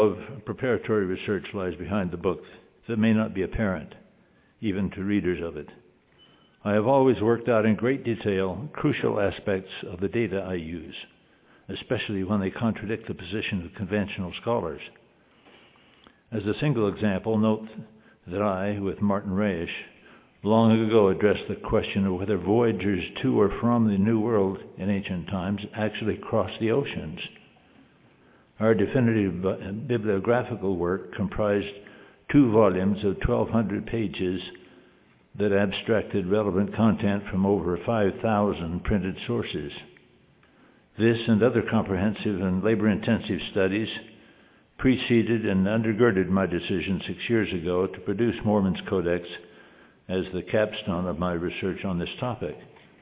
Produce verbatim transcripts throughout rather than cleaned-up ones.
of preparatory research lies behind the book that may not be apparent, even to readers of it. I have always worked out in great detail crucial aspects of the data I use, especially when they contradict the position of conventional scholars. As a single example, note that I, with Martin Reich, long ago addressed the question of whether voyagers to or from the New World in ancient times actually crossed the oceans. Our definitive bibliographical work comprised two volumes of twelve hundred pages that abstracted relevant content from over five thousand printed sources. This and other comprehensive and labor-intensive studies preceded and undergirded my decision six years ago to produce Mormon's Codex as the capstone of my research on this topic.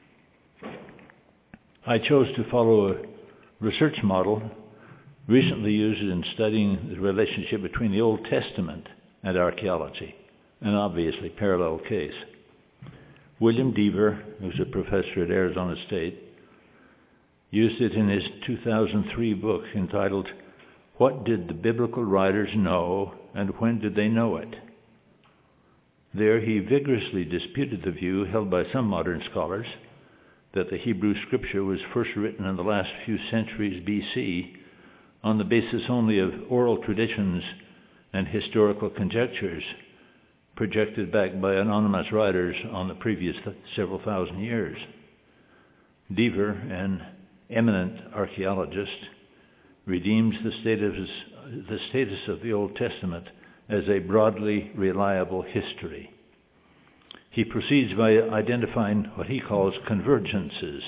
I chose to follow a research model recently used in studying the relationship between the Old Testament and archaeology, an obviously parallel case. William Dever, who's a professor at Arizona State, used it in his two thousand three book entitled, "What Did the Biblical Writers Know and When Did They Know It?" There he vigorously disputed the view held by some modern scholars that the Hebrew Scripture was first written in the last few centuries B C on the basis only of oral traditions and historical conjectures projected back by anonymous writers on the previous th- several thousand years. Dever, an eminent archaeologist, redeems the status, the status of the Old Testament as a broadly reliable history. He proceeds by identifying what he calls convergences.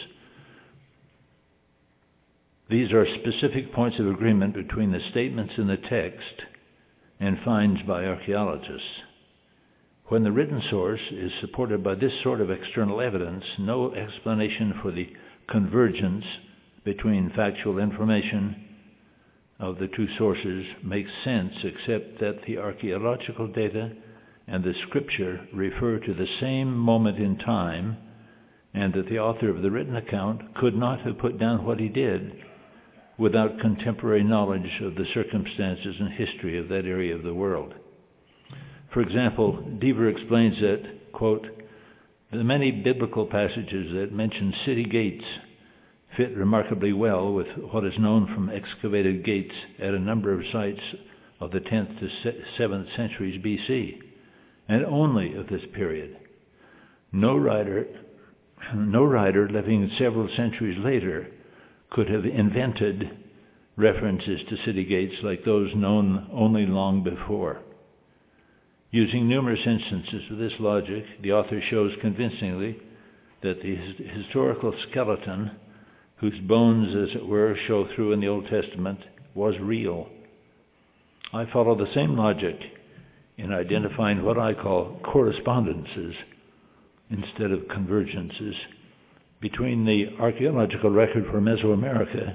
These are specific points of agreement between the statements in the text and finds by archaeologists. When the written source is supported by this sort of external evidence, no explanation for the convergence between factual information of the two sources makes sense, except that the archaeological data and the scripture refer to the same moment in time, and that the author of the written account could not have put down what he did without contemporary knowledge of the circumstances and history of that area of the world. For example, Dever explains that, quote, "The many biblical passages that mention city gates fit remarkably well with what is known from excavated gates at a number of sites of the tenth to seventh centuries B C, and only of this period. No writer, no writer living several centuries later could have invented references to city gates like those known only long before." Using numerous instances of this logic, the author shows convincingly that the his- historical skeleton, whose bones, as it were, show through in the Old Testament, was real. I follow the same logic in identifying what I call correspondences instead of convergences between the archaeological record for Mesoamerica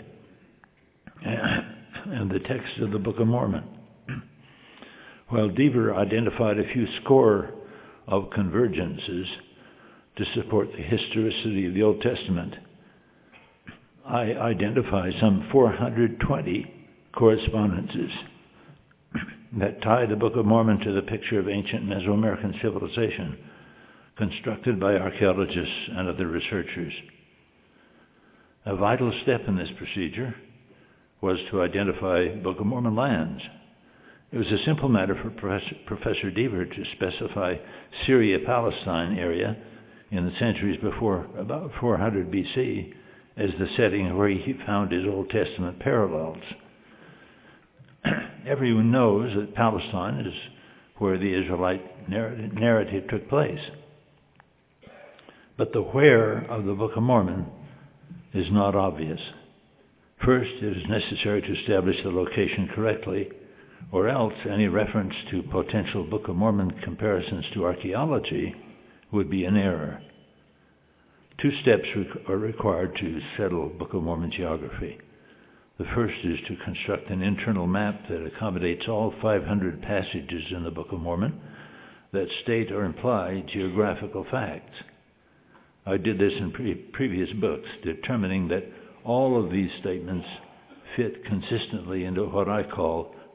and the text of the Book of Mormon. While Dever identified a few score of convergences to support the historicity of the Old Testament, I identify some four hundred twenty correspondences that tie the Book of Mormon to the picture of ancient Mesoamerican civilization constructed by archaeologists and other researchers. A vital step in this procedure was to identify Book of Mormon lands. It was a simple matter for Professor, Professor Dever to specify Syria-Palestine area in the centuries before about four hundred B C as the setting where he found his Old Testament parallels. Everyone knows that Palestine is where the Israelite narrative took place. But the where of the Book of Mormon is not obvious. First, it is necessary to establish the location correctly, or else any reference to potential Book of Mormon comparisons to archaeology would be an error. Two steps are required to settle Book of Mormon geography. The first is to construct an internal map that accommodates all five hundred passages in the Book of Mormon that state or imply geographical facts. I did this in pre- previous books, determining that all of these statements fit consistently into what I call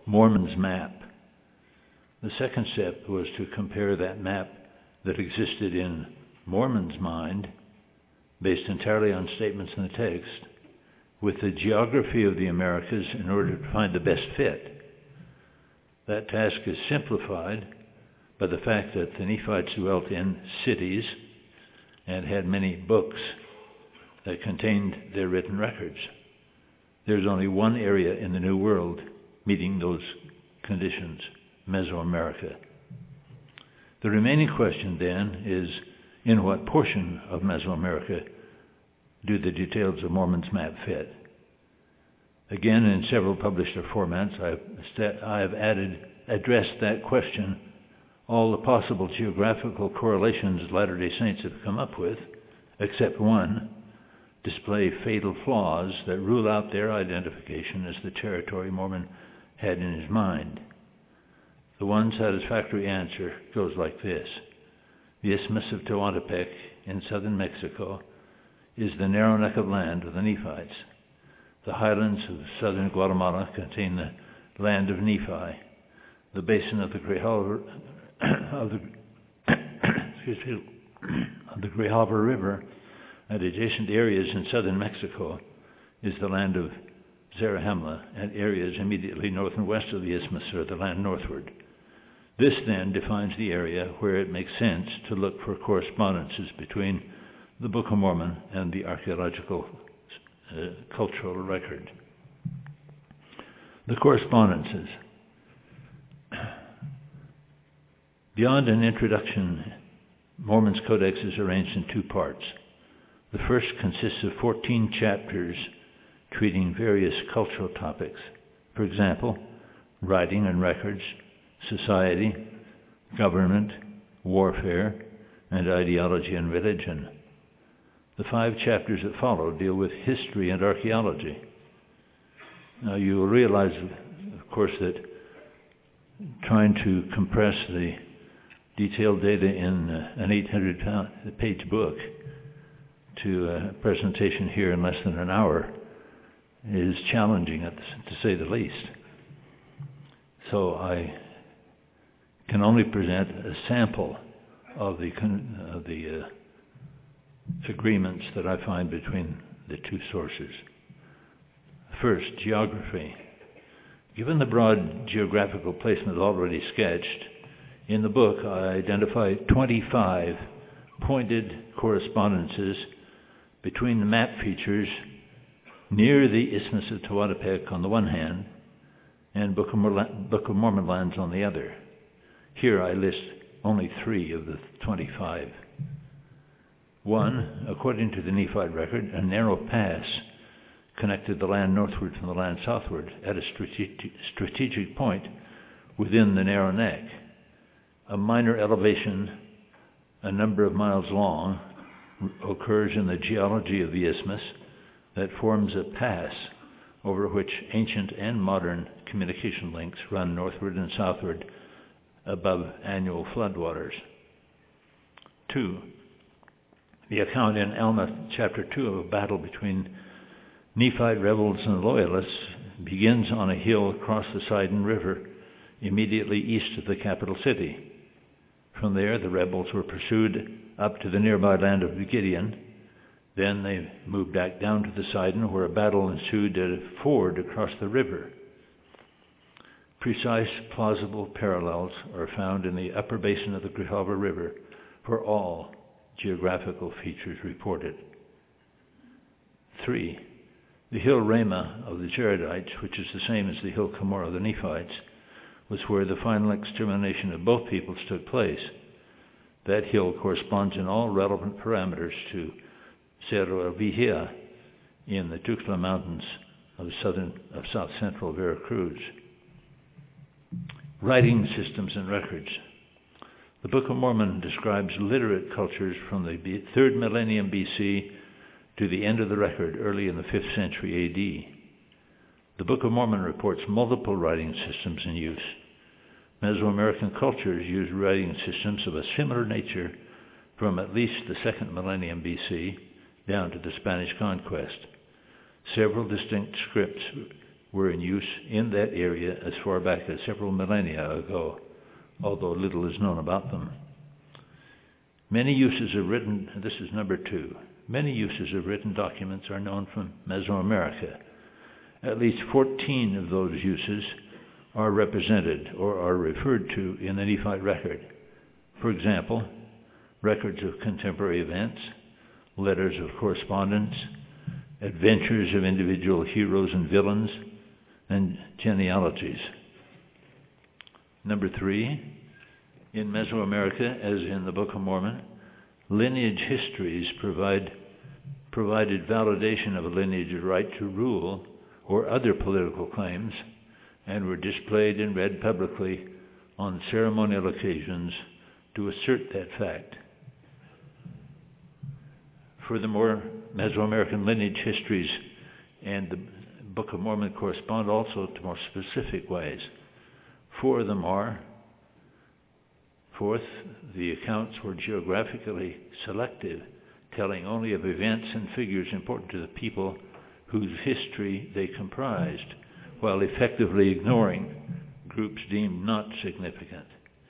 Mormon's map. The second step was to compare that map that existed in Mormon's mind, based entirely on statements in the text, with the geography of the Americas in order to find the best fit. That task is simplified by the fact that the Nephites dwelt in cities and had many books that contained their written records. There's only one area in the New World meeting those conditions, Mesoamerica. The remaining question then is, in what portion of Mesoamerica do the details of Mormon's map fit? Again, in several published formats, I've, I've added, addressed that question. All the possible geographical correlations Latter-day Saints have come up with, except one, display fatal flaws that rule out their identification as the territory Mormon had in his mind. The one satisfactory answer goes like this. The Isthmus of Tehuantepec in southern Mexico is the narrow neck of land of the Nephites. The highlands of southern Guatemala contain the land of Nephi. The basin of the Grijalva, of the, excuse me, of the Grijalva River and adjacent areas in southern Mexico is the land of Zarahemla, and areas immediately north and west of the isthmus are the land northward. This then defines the area where it makes sense to look for correspondences between the Book of Mormon and the archaeological uh, cultural record. The correspondences. Beyond an introduction, Mormon's Codex is arranged in two parts. The first consists of fourteen chapters treating various cultural topics. For example, writing and records, society, government, warfare, and ideology and religion. The five chapters that follow deal with history and archaeology. Now you will realize, of course, that trying to compress the detailed data in uh, an eight hundred page book to a presentation here in less than an hour is challenging, to say the least. So I can only present a sample of the, of the uh, agreements that I find between the two sources. First, geography. Given the broad geographical placement already sketched, in the book I identify twenty-five pointed correspondences between the map features near the Isthmus of Tehuantepec on the one hand and Book of, Morla- Book of Mormon lands on the other. Here I list only three of the twenty-five. One, according to the Nephite record, a narrow pass connected the land northward from the land southward at a strategic, strategic point within the narrow neck. A minor elevation, a number of miles long, occurs in the geology of the isthmus that forms a pass over which ancient and modern communication links run northward and southward above annual floodwaters. Two, the account in Alma chapter two of a battle between Nephite rebels and loyalists begins on a hill across the Sidon River immediately east of the capital city. From there, the rebels were pursued up to the nearby land of Gideon. Then they moved back down to the Sidon, where a battle ensued at a ford across the river. Precise, plausible parallels are found in the upper basin of the Grijalva River for all geographical features reported. Three, the hill Ramah of the Jaredites, which is the same as the hill Cumorah of the Nephites, was where the final extermination of both peoples took place. That hill corresponds in all relevant parameters to Cerro El Vigía in the Tuxtla Mountains of southern of south central Veracruz. Writing systems and records. The Book of Mormon describes literate cultures from the third millennium B C to the end of the record early in the fifth century A D. The Book of Mormon reports multiple writing systems in use. Mesoamerican cultures use writing systems of a similar nature from at least the second millennium B C down to the Spanish conquest. Several distinct scripts were in use in that area as far back as several millennia ago, although little is known about them. Many uses of written, this is number two, many uses of written documents are known from Mesoamerica. At least fourteen of those uses are represented or are referred to in the Nephite record. For example, records of contemporary events, letters of correspondence, adventures of individual heroes and villains, and genealogies. Number three, in Mesoamerica, as in the Book of Mormon, lineage histories provide, provided validation of a lineage's right to rule or other political claims, and were displayed and read publicly on ceremonial occasions to assert that fact. Furthermore, Mesoamerican lineage histories and the Book of Mormon correspond also to more specific ways. Four of them are: fourth, the accounts were geographically selective, telling only of events and figures important to the people whose history they comprised, while effectively ignoring groups deemed not significant.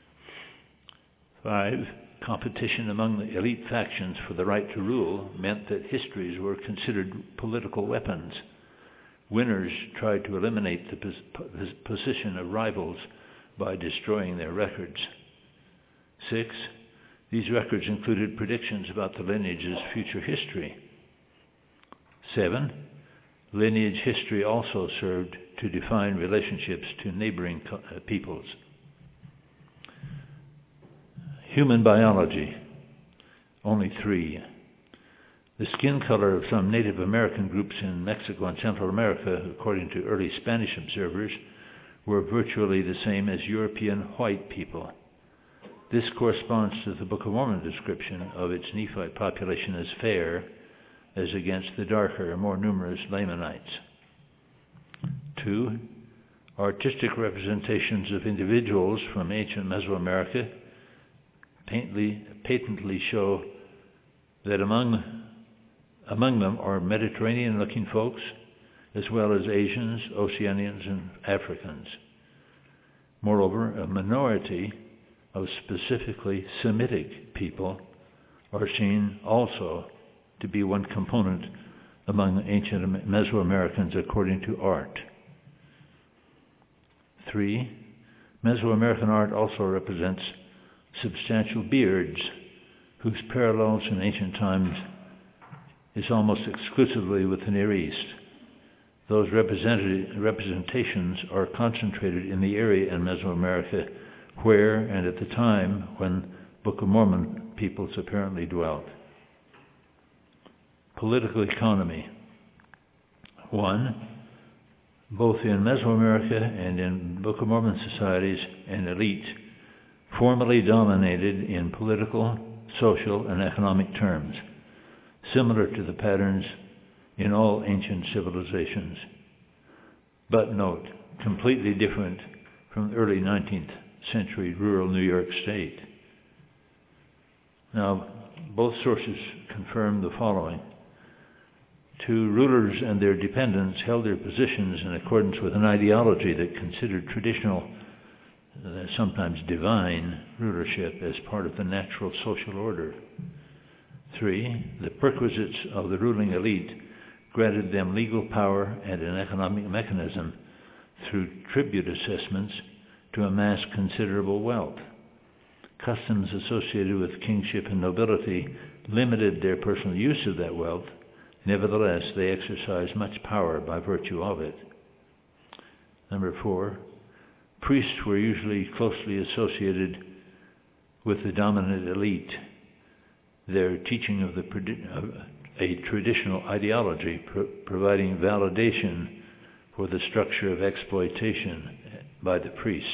Five, competition among the elite factions for the right to rule meant that histories were considered political weapons. Winners tried to eliminate the pos- position of rivals by destroying their records. Six, these records included predictions about the lineage's future history. Seven, lineage history also served to define relationships to neighboring co- uh, peoples. Human biology, only three. The skin color of some Native American groups in Mexico and Central America, according to early Spanish observers, were virtually the same as European white people. This corresponds to the Book of Mormon description of its Nephite population as fair, as against the darker, more numerous Lamanites. Two, artistic representations of individuals from ancient Mesoamerica patently, patently show that among Among them are Mediterranean-looking folks, as well as Asians, Oceanians, and Africans. Moreover, a minority of specifically Semitic people are seen also to be one component among ancient Mesoamericans according to art. Three, Mesoamerican art also represents substantial beards, whose parallels in ancient times is almost exclusively with the Near East. Those representations are concentrated in the area in Mesoamerica where and at the time when Book of Mormon peoples apparently dwelt. Political economy. One, both in Mesoamerica and in Book of Mormon societies, an elite formally dominated in political, social, and economic terms, similar to the patterns in all ancient civilizations. But note, completely different from the early nineteenth century rural New York State. Now, both sources confirm the following. Two, rulers and their dependents held their positions in accordance with an ideology that considered traditional, uh, sometimes divine, rulership as part of the natural social order. Three, the perquisites of the ruling elite granted them legal power and an economic mechanism through tribute assessments to amass considerable wealth. Customs associated with kingship and nobility limited their personal use of that wealth. Nevertheless, they exercised much power by virtue of it. Number four, priests were usually closely associated with the dominant elite. Their teaching of, the, of a traditional ideology pro- providing validation for the structure of exploitation by the priests.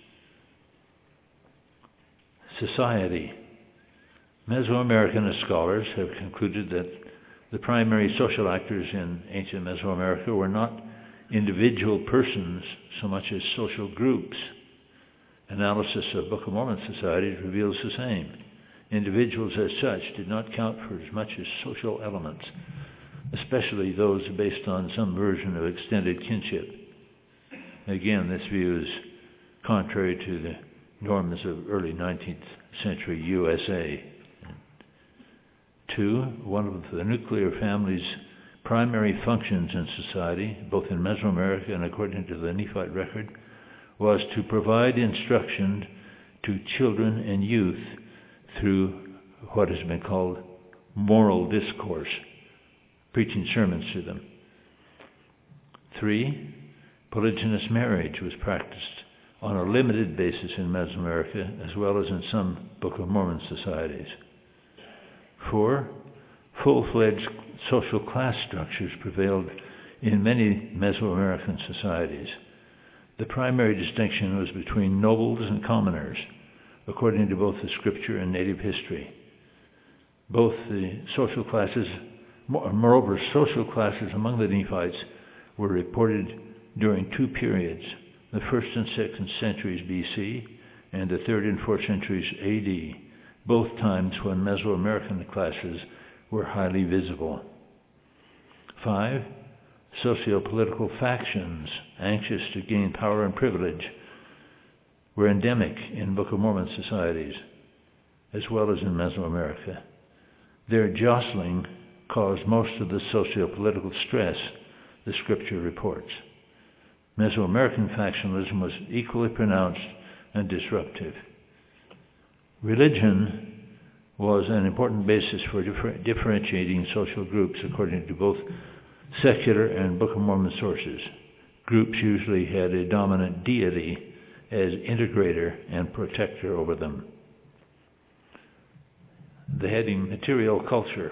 Society. Mesoamerican scholars have concluded that the primary social actors in ancient Mesoamerica were not individual persons so much as social groups. Analysis of Book of Mormon societies reveals the same. Individuals as such did not count for as much as social elements, especially those based on some version of extended kinship. Again, this view is contrary to the norms of early nineteenth century U S A. Two, one of the nuclear family's primary functions in society, both in Mesoamerica and according to the Nephite record, was to provide instruction to children and youth through what has been called moral discourse, preaching sermons to them. Three, polygynous marriage was practiced on a limited basis in Mesoamerica as well as in some Book of Mormon societies. Four, full-fledged social class structures prevailed in many Mesoamerican societies. The primary distinction was between nobles and commoners, according to both the scripture and native history. Both the social classes, moreover, social classes among the Nephites were reported during two periods, the first and second centuries B C and the third and fourth centuries A D, both times when Mesoamerican classes were highly visible. Five, socio-political factions anxious to gain power and privilege were endemic in Book of Mormon societies, as well as in Mesoamerica. Their jostling caused most of the socio-political stress the scripture reports. Mesoamerican factionalism was equally pronounced and disruptive. Religion was an important basis for differ- differentiating social groups according to both secular and Book of Mormon sources. Groups usually had a dominant deity as integrator and protector over them. The heading Material Culture.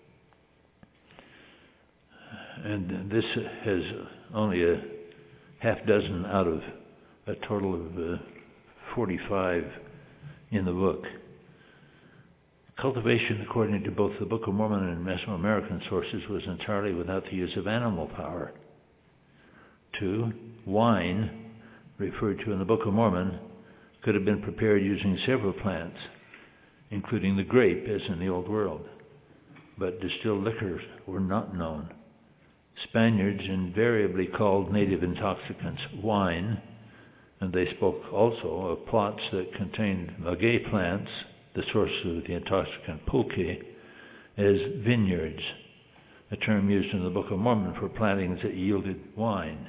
And this has only a half dozen out of a total of uh, forty-five in the book. Cultivation, according to both the Book of Mormon and Mesoamerican sources, was entirely without the use of animal power. Two, wine, referred to in the Book of Mormon, could have been prepared using several plants, including the grape, as in the Old World, but distilled liquors were not known. Spaniards invariably called native intoxicants wine, and they spoke also of plots that contained maguey plants, the source of the intoxicant pulque, as vineyards, a term used in the Book of Mormon for plantings that yielded wine.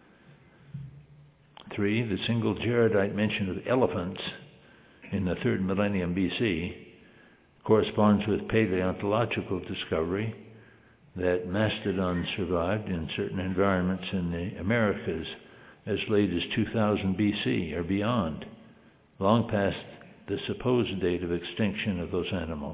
Three, the single Jaredite mention of elephants in the third millennium B C corresponds with paleontological discovery that mastodons survived in certain environments in the Americas as late as two thousand B C or beyond, long past the supposed date of extinction of those animals.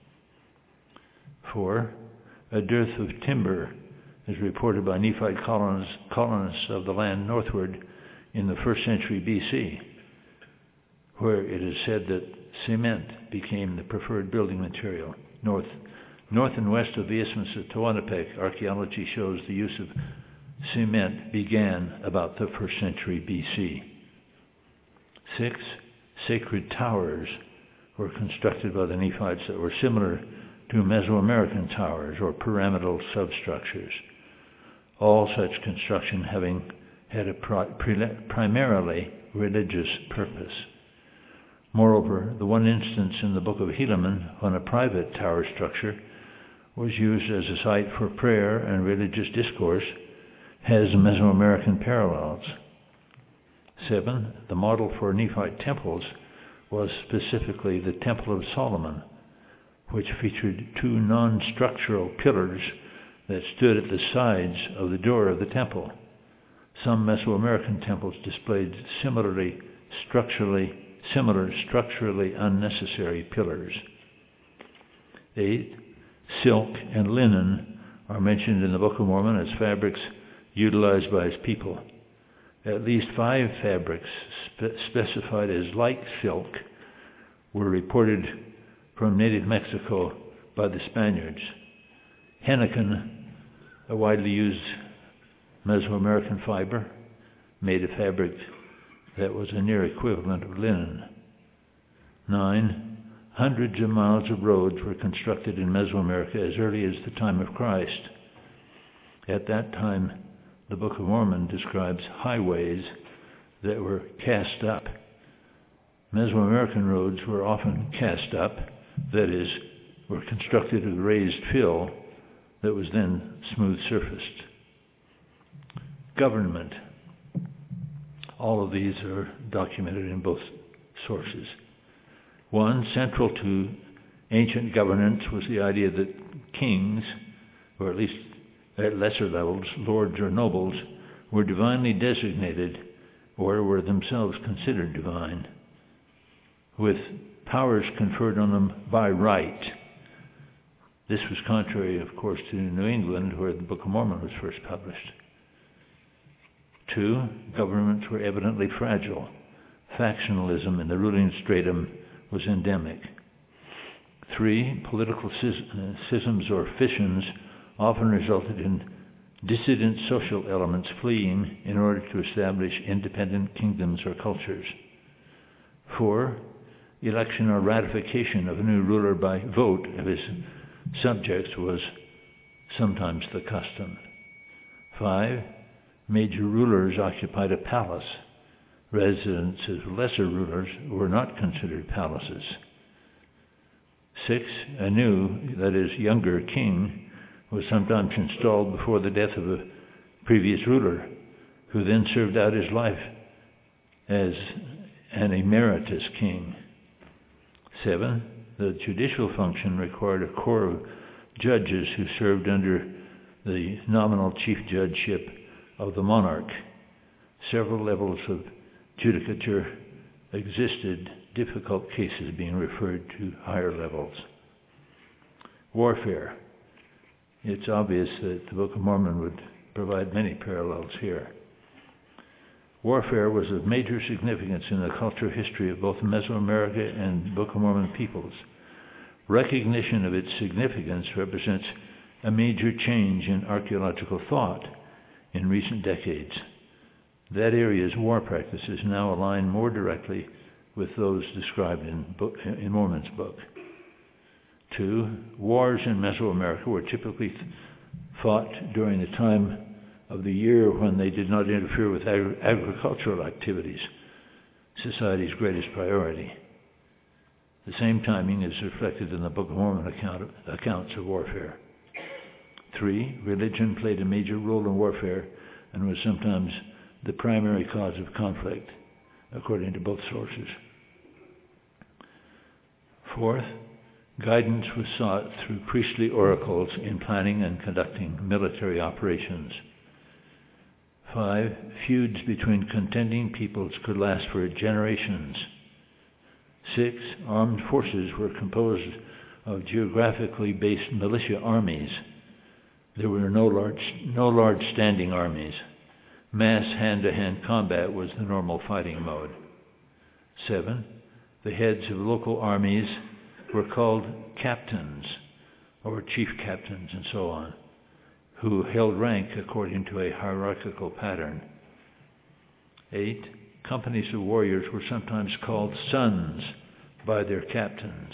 Four, a dearth of timber is reported by Nephite colonists, colonists of the land northward in the first century B C, where it is said that cement became the preferred building material. North, north and west of the Isthmus of Tehuantepec, archaeology shows the use of cement began about the first century B C. Six, sacred towers were constructed by the Nephites that were similar to Mesoamerican towers or pyramidal substructures, all such construction having had a pri- primarily religious purpose. Moreover, the one instance in the Book of Helaman when a private tower structure was used as a site for prayer and religious discourse has Mesoamerican parallels. Seven, the model for Nephite temples was specifically the Temple of Solomon, which featured two non-structural pillars that stood at the sides of the door of the temple. Some Mesoamerican temples displayed similarly structurally similar structurally unnecessary pillars. Eight, silk and linen are mentioned in the Book of Mormon as fabrics utilized by his people. At least five fabrics spe- specified as light silk were reported from native Mexico by the Spaniards. Henequen, a widely used Mesoamerican fiber, made a fabric that was a near equivalent of linen. Nine, hundreds of miles of roads were constructed in Mesoamerica as early as the time of Christ. At that time, the Book of Mormon describes highways that were cast up. Mesoamerican roads were often cast up, that is, were constructed of raised fill that was then smooth surfaced. Government. All of these are documented in both sources. One, central to ancient governance was the idea that kings, or at least at lesser levels, lords or nobles, were divinely designated or were themselves considered divine, with powers conferred on them by right. This was contrary, of course, to New England, where the Book of Mormon was first published. Two, governments were evidently fragile. Factionalism in the ruling stratum was endemic. Three, political schisms or fissions often resulted in dissident social elements fleeing in order to establish independent kingdoms or cultures. Four, election or ratification of a new ruler by vote of his subjects was sometimes the custom. Five, major rulers occupied a palace. Residences of lesser rulers were not considered palaces. Six, a new, that is, younger king was sometimes installed before the death of a previous ruler, who then served out his life as an emeritus king. Seven, the judicial function required a corps of judges who served under the nominal chief judgeship of the monarch. Several levels of judicature existed, difficult cases being referred to higher levels. Warfare. It's obvious that the Book of Mormon would provide many parallels here. Warfare was of major significance in the cultural history of both Mesoamerica and Book of Mormon peoples. Recognition of its significance represents a major change in archaeological thought in recent decades. That area's war practices now align more directly with those described in, book, in Mormon's book. Two, wars in Mesoamerica were typically th- fought during the time of the year when they did not interfere with agri- agricultural activities, society's greatest priority. The same timing is reflected in the Book of Mormon account of, accounts of warfare. Three, religion played a major role in warfare and was sometimes the primary cause of conflict, according to both sources. Fourth, guidance was sought through priestly oracles in planning and conducting military operations. Five, feuds between contending peoples could last for generations. Six, armed forces were composed of geographically based militia armies. There were no large, no large standing armies. Mass hand-to-hand combat was the normal fighting mode. Seven, the heads of local armies were called captains, or chief captains and so on, who held rank according to a hierarchical pattern. Eight, companies of warriors were sometimes called sons by their captains.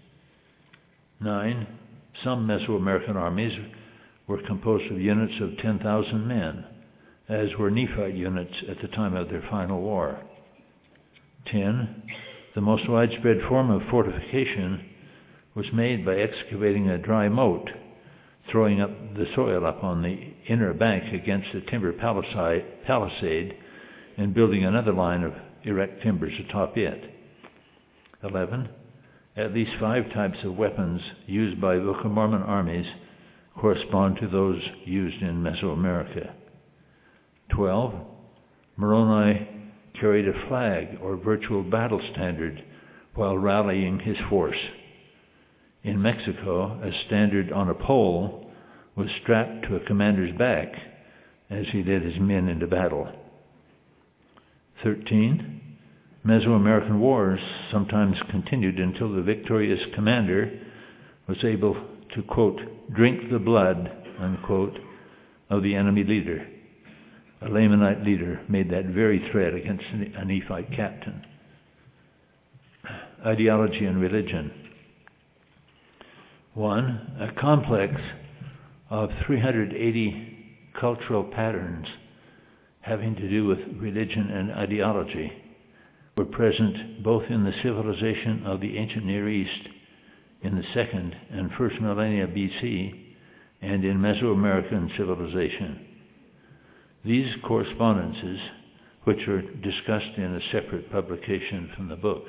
Nine, some Mesoamerican armies were composed of units of ten thousand men, as were Nephite units at the time of their final war. Ten, the most widespread form of fortification was made by excavating a dry moat, throwing up the soil up on the inner bank against a timber palisade, palisade and building another line of erect timbers atop it. Eleven, at least five types of weapons used by Book of Mormon armies correspond to those used in Mesoamerica. Twelve, Moroni carried a flag or virtual battle standard while rallying his force. In Mexico, a standard on a pole was strapped to a commander's back as he led his men into battle. Thirteen, Mesoamerican wars sometimes continued until the victorious commander was able to, quote, drink the blood, unquote, of the enemy leader. A Lamanite leader made that very threat against a Nephite captain. Ideology and religion. One, a complex of three hundred eighty cultural patterns having to do with religion and ideology were present both in the civilization of the ancient Near East in the second and first millennia B C and in Mesoamerican civilization. These correspondences, which are discussed in a separate publication from the book,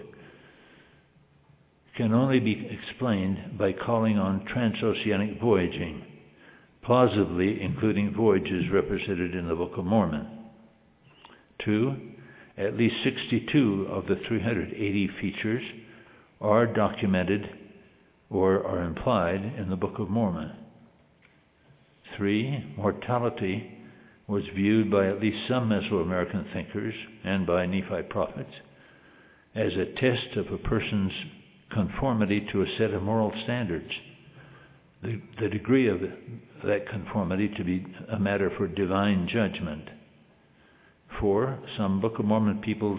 can only be explained by calling on transoceanic voyaging, plausibly including voyages represented in the Book of Mormon. Two, at least sixty-two of the three hundred eighty features are documented or are implied in the Book of Mormon. Three, mortality was viewed by at least some Mesoamerican thinkers and by Nephite prophets as a test of a person's conformity to a set of moral standards, the, the degree of that conformity to be a matter for divine judgment. Four, some Book of Mormon peoples,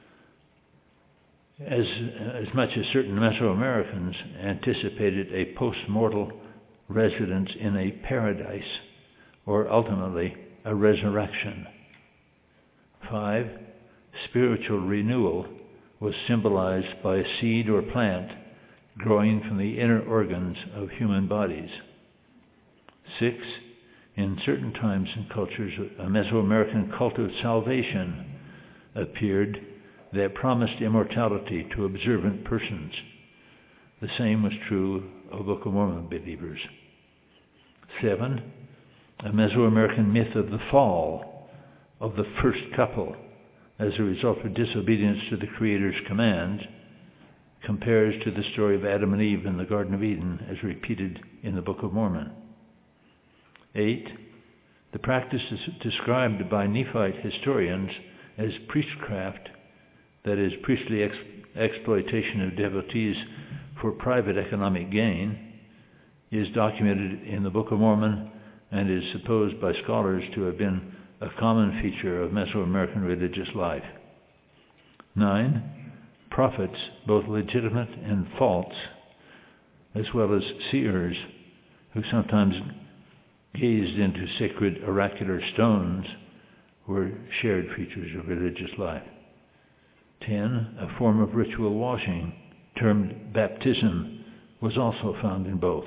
as, as much as certain Mesoamericans, anticipated a post-mortal residence in a paradise, or ultimately a resurrection. Five, spiritual renewal was symbolized by a seed or plant growing from the inner organs of human bodies. Six, in certain times and cultures, a Mesoamerican cult of salvation appeared that promised immortality to observant persons. The same was true of Book of Mormon believers. Seven, a Mesoamerican myth of the fall of the first couple as a result of disobedience to the Creator's commands compares to the story of Adam and Eve in the Garden of Eden as repeated in the Book of Mormon. Eight, the practice is described by Nephite historians as priestcraft, that is, priestly ex- exploitation of devotees for private economic gain, is documented in the Book of Mormon and is supposed by scholars to have been a common feature of Mesoamerican religious life. Nine, prophets, both legitimate and false, as well as seers, who sometimes gazed into sacred oracular stones, were shared features of religious life. Ten, a form of ritual washing, termed baptism, was also found in both.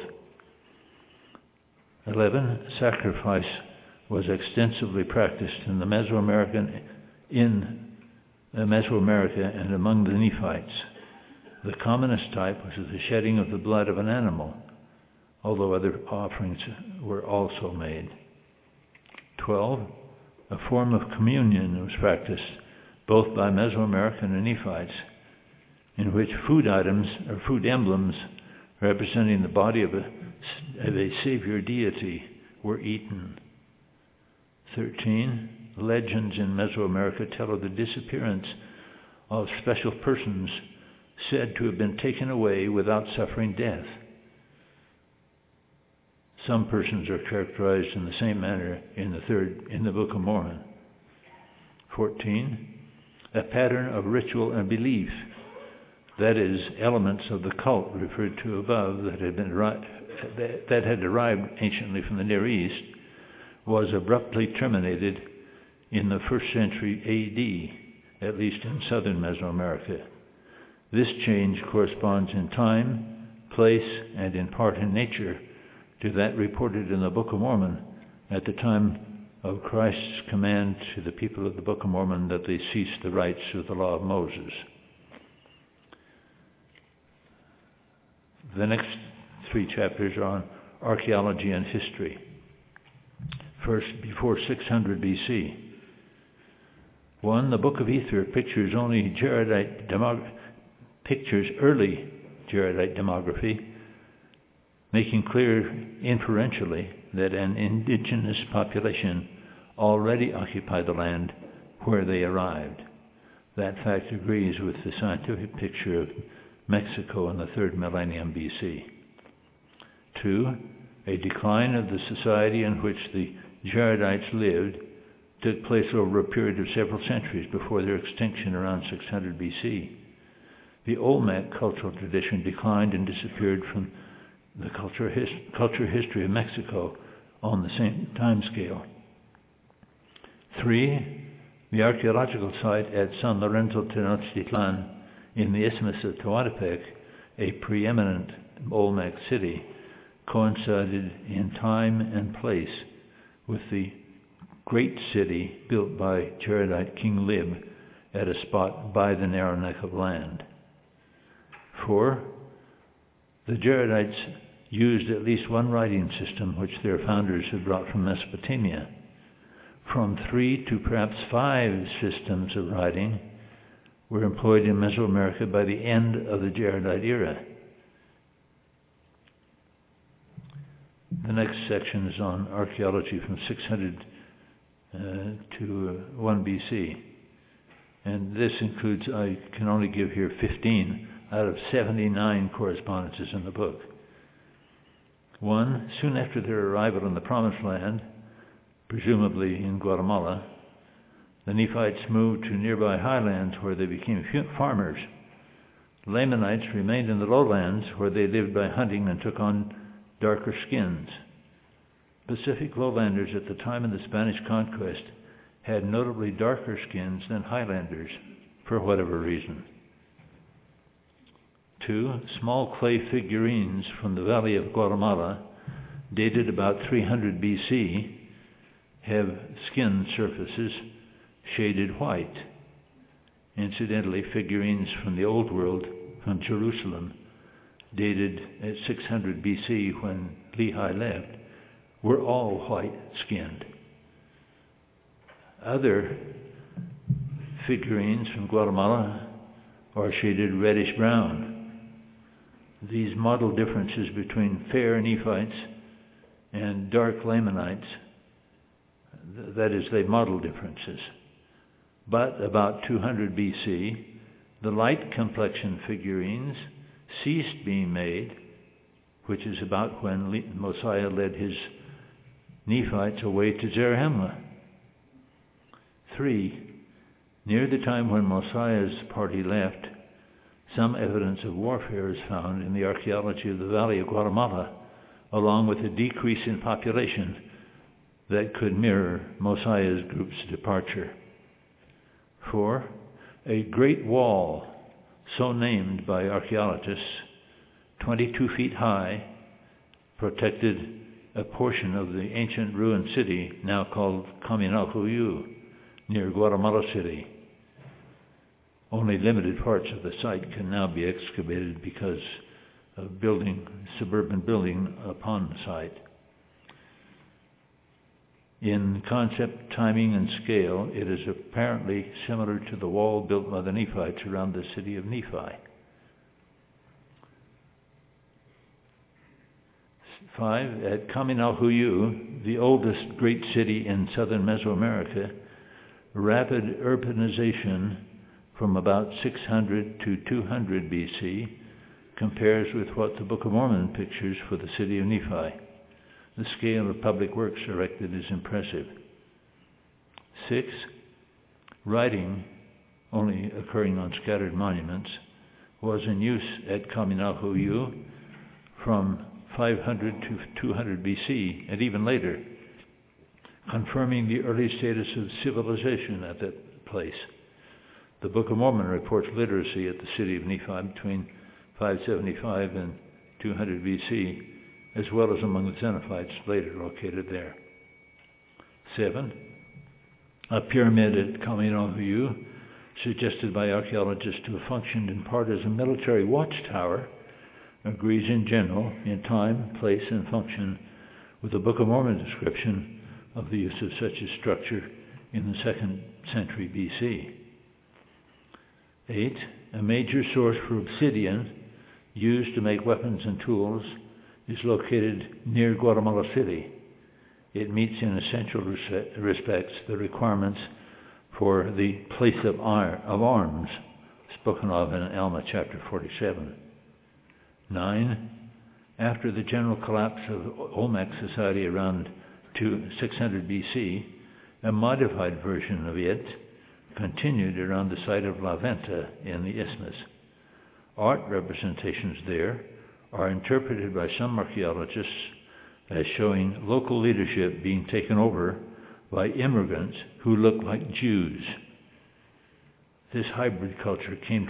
Eleven, sacrifice was extensively practiced in the Mesoamerican, in uh, Mesoamerica and among the Nephites. The commonest type was the shedding of the blood of an animal, although other offerings were also made. Twelve, a form of communion was practiced both by Mesoamerican and Nephites, in which food items or food emblems representing the body of a, of a savior deity were eaten. Thirteen, legends in Mesoamerica tell of the disappearance of special persons said to have been taken away without suffering death. Some persons are characterized in the same manner in the third in the Book of Mormon. Fourteen, a pattern of ritual and belief, that is, elements of the cult referred to above that had been that had arrived anciently from the Near East, was abruptly terminated in the first century A D, at least in southern Mesoamerica. This change corresponds in time, place, and in part in nature to that reported in the Book of Mormon at the time of Christ's command to the people of the Book of Mormon that they cease the rites of the law of Moses. The next three chapters are on archaeology and history. First, before six hundred B C. One, the Book of Ether pictures only Jaredite demog- pictures early Jaredite demography, making clear inferentially that an indigenous population already occupied the land where they arrived. That fact agrees with the scientific picture of Mexico in the third millennium B C. Two, a decline of the society in which the Jaredites lived took place over a period of several centuries before their extinction around six hundred B C. The Olmec cultural tradition declined and disappeared from the culture, his, culture history of Mexico on the same time scale. Three, the archaeological site at San Lorenzo Tenochtitlan in the Isthmus of Tehuantepec, a preeminent Olmec city, coincided in time and place with the great city built by Jaredite King Lib at a spot by the narrow neck of land. Four, the Jaredites used at least one writing system which their founders had brought from Mesopotamia. From three to perhaps five systems of writing were employed in Mesoamerica by the end of the Jaredite era. The next section is on archaeology from six hundred uh, to uh, one B C. And this includes, I can only give here fifteen out of seventy-nine correspondences in the book. One, soon after their arrival in the Promised Land, presumably in Guatemala, the Nephites moved to nearby highlands where they became farmers. The Lamanites remained in the lowlands where they lived by hunting and took on darker skins. Pacific lowlanders at the time of the Spanish conquest had notably darker skins than highlanders for whatever reason. Two, small clay figurines from the Valley of Guatemala, dated about three hundred B C, have skin surfaces shaded white. Incidentally, figurines from the Old World, from Jerusalem, dated at six hundred B C when Lehi left, were all white-skinned. Other figurines from Guatemala are shaded reddish-brown. These model differences between fair Nephites and dark Lamanites, that is, they model differences. But about two hundred B C, the light complexion figurines ceased being made, which is about when Mosiah led his Nephites away to Zarahemla. Three, near the time when Mosiah's party left, some evidence of warfare is found in the archaeology of the Valley of Guatemala, along with a decrease in population that could mirror Mosiah's group's departure. Four, a great wall, so named by archaeologists, twenty-two feet high, protected a portion of the ancient ruined city now called Kaminalhuyu, near Guatemala City. Only limited parts of the site can now be excavated because of building, suburban building upon the site. In concept, timing, and scale, it is apparently similar to the wall built by the Nephites around the city of Nephi. Five, at Kaminalhuyu, the oldest great city in southern Mesoamerica, rapid urbanization from about six hundred to two hundred B C compares with what the Book of Mormon pictures for the city of Nephi. The scale of public works erected is impressive. Six, writing, only occurring on scattered monuments, was in use at Kaminalhuyu from five hundred to two hundred B C and even later, confirming the early status of civilization at that place. The Book of Mormon reports literacy at the city of Nephi between five seventy-five and two hundred B C, as well as among the Xenophites later located there. Seven, a pyramid at Kaminalhuyu, suggested by archaeologists to have functioned in part as a military watchtower, agrees in general in time, place, and function with the Book of Mormon description of the use of such a structure in the second century B C. Eight, a major source for obsidian used to make weapons and tools is located near Guatemala City. It meets in essential respects the requirements for the place of arms spoken of in Alma chapter forty-seven. Nine, after the general collapse of Olmec society around six hundred B C, a modified version of it continued around the site of La Venta in the Isthmus. Art representations there are interpreted by some archaeologists as showing local leadership being taken over by immigrants who look like Jews. This hybrid culture came